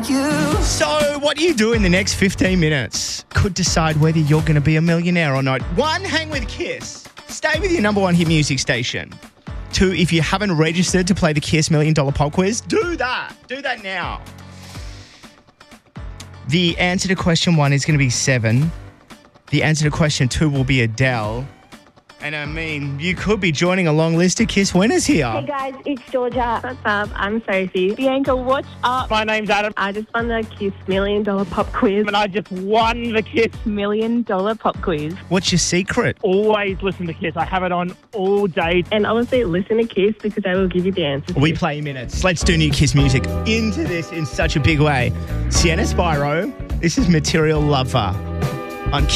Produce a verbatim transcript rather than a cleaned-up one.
you. So, what you do in the next fifteen minutes could decide whether you're going to be a millionaire or not. One, hang with Kiss. Stay with your number one hit music station. Two, if you haven't registered to play the Kiss Million Dollar Pop Quiz, do that. Do that now. The answer to question one is going to be seven. The answer to question two will be Adele. And I mean, you could be joining a long list of Kiss winners here. Hey guys, it's Georgia. What's up? I'm Sophie. Bianca, what's up? My name's Adam, I just won the Kiss Million Dollar Pop Quiz. and I just won the Kiss. Million Dollar Pop Quiz. What's your secret? Always listen to Kiss. I have it on all day. And obviously listen to Kiss because they will give you the answers. We play minutes. Let's do new Kiss music into this in such a big way. Sienna Spyro, this is Material Lover on Kiss.